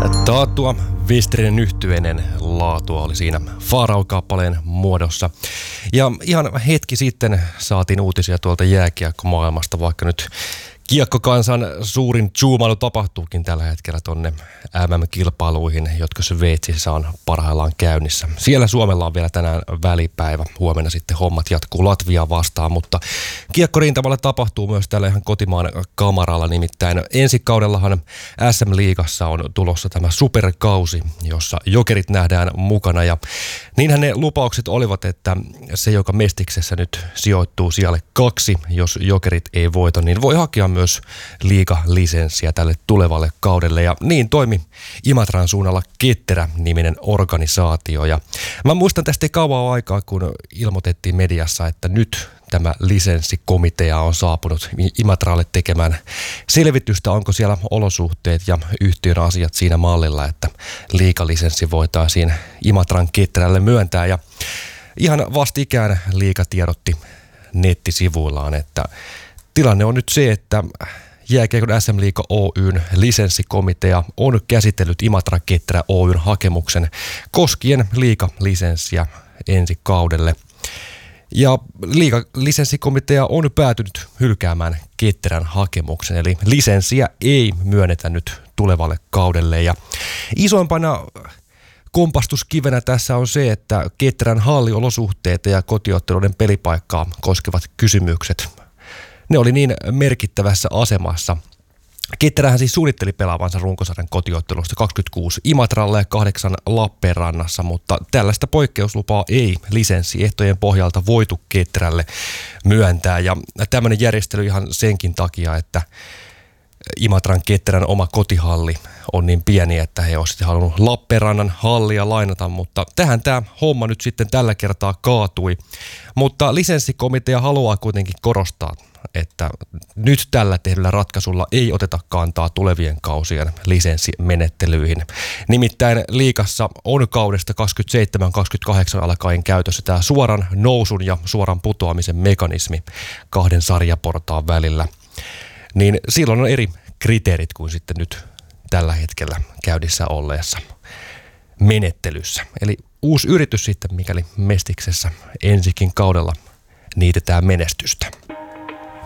Taattua Westerinen yhtyeinen laatua oli siinä Farao-kappaleen muodossa. Ja ihan hetki sitten saatiin uutisia tuolta jääkiekkomaailmasta, vaikka nyt kiekkokansan suurin zoomailu tapahtuukin tällä hetkellä tonne MM-kilpailuihin, jotka Sveitsissä on parhaillaan käynnissä. Siellä Suomella on vielä tänään välipäivä. Huomenna sitten hommat jatkuu Latviaa vastaan, mutta kiekkorintamalla tapahtuu myös tällä ihan kotimaan kamaralla. Nimittäin ensi kaudellahan SM-liigassa on tulossa tämä superkausi, jossa jokerit nähdään mukana. Ja niinhän ne lupaukset olivat, että se, joka Mestiksessä nyt sijoittuu sijalle 2, jos jokerit ei voita, niin voi hakea myös liigalisenssiä tälle tulevalle kaudelle, ja niin toimi Imatran suunnalla Ketterä-niminen organisaatio. Ja mä muistan tästä kauan aikaa, kun ilmoitettiin mediassa, että nyt tämä lisenssikomitea on saapunut Imatralle tekemään selvitystä, onko siellä olosuhteet ja yhtiön asiat siinä mallilla, että liigalisenssi voitaisiin Imatran Ketterälle myöntää. Ja ihan vastikään liiga tiedotti nettisivuillaan, että tilanne on nyt se, että Jääkiekon SM-liiga Oyn lisenssikomitea on käsitellyt Imatra Ketterä Oyn hakemuksen koskien liigalisenssiä ensi kaudelle. Ja liigalisenssikomitea on päätynyt hylkäämään Ketterän hakemuksen, eli lisenssiä ei myönnetä nyt tulevalle kaudelle. Ja isoimpana kompastuskivenä tässä on se, että Ketterän halliolosuhteita ja kotiotteluiden pelipaikkaa koskevat kysymykset, ne oli niin merkittävässä asemassa. Ketterähän siis suunnitteli pelaavansa runkosarjan kotiottelusta 26 Imatralle ja 8 Lappeenrannassa, mutta tällaista poikkeuslupaa ei lisenssiehtojen pohjalta voitu Ketterälle myöntää. Ja tämmöinen järjestely ihan senkin takia, että Imatran Ketterän oma kotihalli on niin pieni, että he olisivat halunnut Lappeenrannan hallia lainata, mutta tähän tämä homma nyt sitten tällä kertaa kaatui. Mutta lisenssikomitea haluaa kuitenkin korostaa, että nyt tällä tehdyllä ratkaisulla ei oteta kantaa tulevien kausien lisenssimenettelyihin. Nimittäin liigassa on kaudesta 27-28 alkaen käytössä tämä suoran nousun ja suoran putoamisen mekanismi 2 sarjaportaan välillä. Niin silloin on eri kriteerit kuin sitten nyt tällä hetkellä käynnissä olleessa menettelyssä. Eli uusi yritys sitten, mikäli Mestiksessä ensikin kaudella niitetään menestystä.